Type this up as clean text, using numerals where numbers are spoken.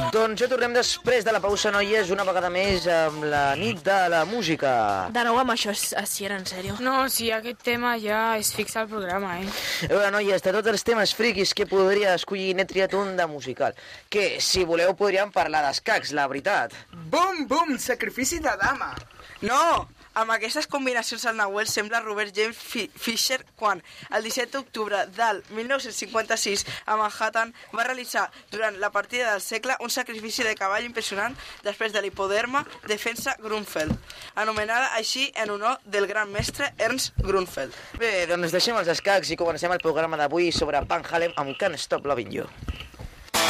Doncs ja tornem després de la pausa, noies, una vegada més amb la nit de la música. De nou amb això, si era en sèrio. No, sí, aquest tema ja es fixa al programa, A veure, noies, de tots els temes friquis que podria escollir, n'he triat un de musical. Que, si voleu, podríem parlar d'escacs, la veritat. Bum, bum, sacrifici de dama. No! Amb aquestes combinacions el Nahuel sembla Robert James Fisher quan, el 17 d'octubre del 1956, a Manhattan, va realitzar durant la partida del segle un sacrifici de cavall impressionant després de l'hipoderma Defensa Grunfeld, anomenada així en honor del gran mestre Ernst Grunfeld. Bé, doncs deixem els escacs i comencem el programa d'avui sobre Van Halen amb Can't Stop Loving You.